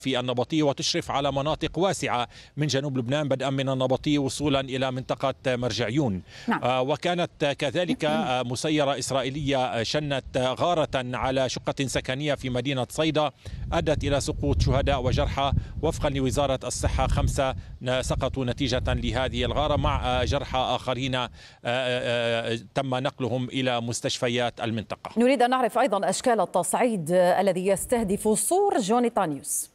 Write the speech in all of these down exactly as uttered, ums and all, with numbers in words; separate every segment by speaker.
Speaker 1: في النبطي وتشرف على مناطق واسعة من جنوب لبنان بدءا من النبطي وصولا إلى منطقة مرجعيون.
Speaker 2: نعم.
Speaker 1: وكانت كذلك مسيرة إسرائيلية شنت غارة على شقة سكنية في مدينة صيدا أدت إلى سقوط شهداء وجرحى. وفقا لوزارة الصحة خمسة سقطوا نتيجة لهذه الغارة مع جرحى آخرين تم نقلهم إلى مستشفيات المنطقة.
Speaker 2: نريد أن نعرف أيضا أشكال التصعيد الذي يستهدف صور جوني تانيوس.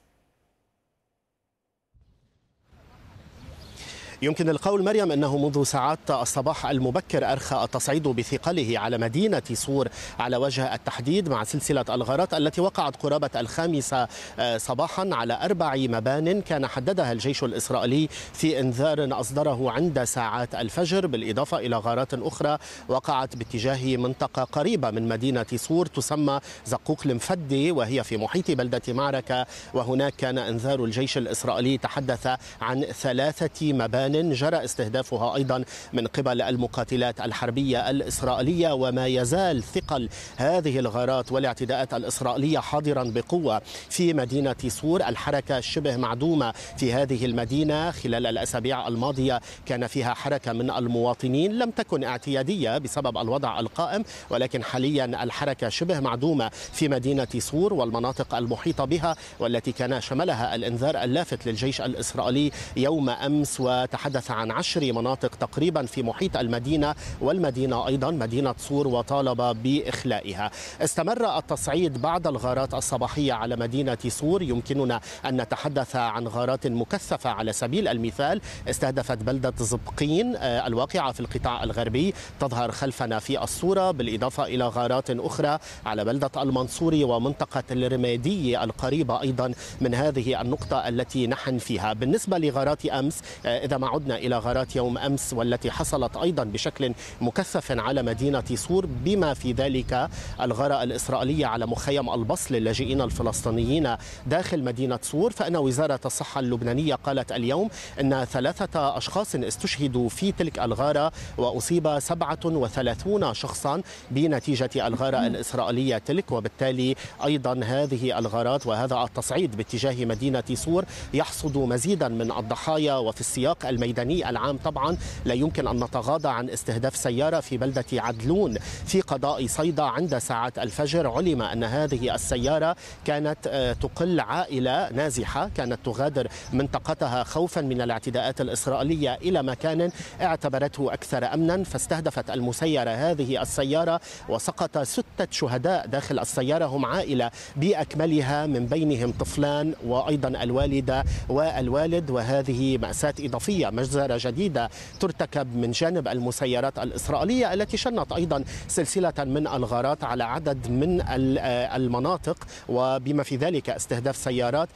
Speaker 3: يمكن القول مريم أنه منذ ساعات الصباح المبكر أرخى التصعيد بثقله على مدينة صور على وجه التحديد مع سلسلة الغارات التي وقعت قرابة الخامسة صباحا على أربع مبان كان حددها الجيش الإسرائيلي في إنذار أصدره عند ساعات الفجر، بالإضافة إلى غارات أخرى وقعت باتجاه منطقة قريبة من مدينة صور تسمى زقوق المفدي وهي في محيط بلدة معركة، وهناك كان إنذار الجيش الإسرائيلي تحدث عن ثلاثة مبان جرى استهدافها أيضا من قبل المقاتلات الحربية الإسرائيلية. وما يزال ثقل هذه الغارات والاعتداءات الإسرائيلية حاضرا بقوة في مدينة صور. الحركة شبه معدومة في هذه المدينة. خلال الأسابيع الماضية كان فيها حركة من المواطنين لم تكن اعتيادية بسبب الوضع القائم، ولكن حاليا الحركة شبه معدومة في مدينة صور والمناطق المحيطة بها، والتي كان شملها الإنذار اللافت للجيش الإسرائيلي يوم أمس، وتحدث عن عشر مناطق تقريبا في محيط المدينة والمدينة أيضا مدينة صور، وطالب بإخلائها. استمر التصعيد بعد الغارات الصباحية على مدينة صور. يمكننا أن نتحدث عن غارات مكثفة على سبيل المثال استهدفت بلدة زبقين الواقعة في القطاع الغربي تظهر خلفنا في الصورة، بالإضافة إلى غارات أخرى على بلدة المنصوري ومنطقة الرميدية القريبة أيضا من هذه النقطة التي نحن فيها. بالنسبة لغارات أمس، إذا ما عدنا إلى غارات يوم أمس والتي حصلت أيضا بشكل مكثف على مدينة صور، بما في ذلك الغارة الإسرائيلية على مخيم البصل للاجئين الفلسطينيين داخل مدينة صور، فإن وزارة الصحة اللبنانية قالت اليوم أن ثلاثة أشخاص استشهدوا في تلك الغارة وأصيب سبعة وثلاثون شخصا بنتيجة الغارة الإسرائيلية تلك. وبالتالي أيضا هذه الغارات وهذا التصعيد باتجاه مدينة صور يحصد مزيدا من الضحايا. وفي السياق الميداني العام طبعا لا يمكن أن نتغاضى عن استهداف سيارة في بلدة عدلون في قضاء صيدا عند ساعات الفجر. علم أن هذه السيارة كانت تقل عائلة نازحة كانت تغادر منطقتها خوفا من الاعتداءات الإسرائيلية إلى مكان اعتبرته أكثر أمنا، فاستهدفت المسيرة هذه السيارة وسقط ستة شهداء داخل السيارة هم عائلة بأكملها من بينهم طفلان وأيضا الوالدة والوالد. وهذه مأساة إضافية، مجزرة جديدة ترتكب من جانب المسيرات الإسرائيلية التي شنت أيضا سلسلة من الغارات على عدد من المناطق، وبما في ذلك استهداف سيارات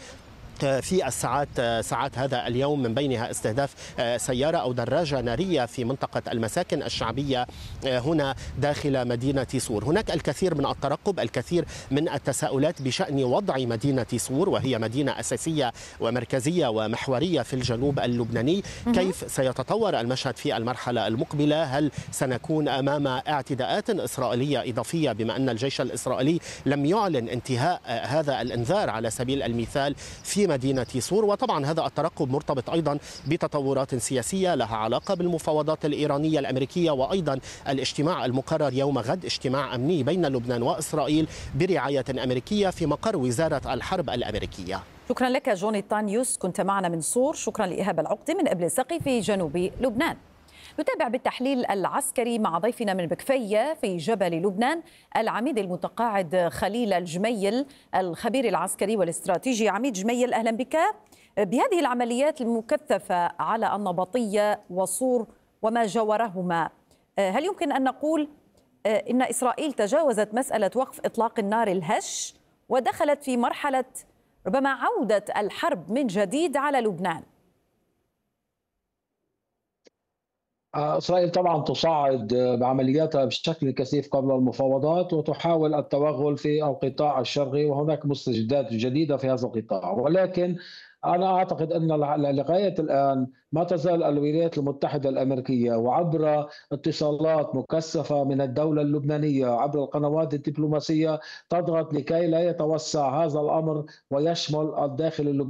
Speaker 3: في الساعات ساعات هذا اليوم، من بينها استهداف سيارة أو دراجة نارية في منطقة المساكن الشعبية هنا داخل مدينة صور. هناك الكثير من الترقب، الكثير من التساؤلات بشأن وضع مدينة صور، وهي مدينة أساسية ومركزية ومحورية في الجنوب اللبناني. كيف سيتطور المشهد في المرحلة المقبلة؟ هل سنكون أمام اعتداءات إسرائيلية إضافية بما أن الجيش الإسرائيلي لم يعلن انتهاء هذا الإنذار على سبيل المثال في مدينة صور؟ وطبعا هذا الترقب مرتبط أيضا بتطورات سياسية لها علاقة بالمفاوضات الإيرانية الأمريكية، وأيضا الاجتماع المقرر يوم غد اجتماع أمني بين لبنان وإسرائيل برعاية أمريكية في مقر وزارة الحرب الأمريكية.
Speaker 2: شكرا لك جوني تانيوس، كنت معنا من صور. شكرا لإيهاب العقدي من إبل سقي في جنوب لبنان. نتابع بالتحليل العسكري مع ضيفنا من بكفية في جبل لبنان العميد المتقاعد خليل الجميل الخبير العسكري والاستراتيجي. عميد جميل، أهلا بك. بهذه العمليات المكثفة على النبطية وصور وما جاورهما، هل يمكن أن نقول إن إسرائيل تجاوزت مسألة وقف إطلاق النار الهش ودخلت في مرحلة ربما عودة الحرب من جديد على لبنان؟
Speaker 4: إسرائيل طبعا تصعد بعملياتها بشكل كثيف قبل المفاوضات وتحاول التوغل في القطاع الشرقي، وهناك مستجدات جديدة في هذا القطاع. ولكن أنا أعتقد أن لغاية الآن ما تزال الولايات المتحدة الأمريكية وعبر اتصالات مكثفة من الدولة اللبنانية عبر القنوات الدبلوماسية تضغط لكي لا يتوسع هذا الأمر ويشمل الداخل اللبناني.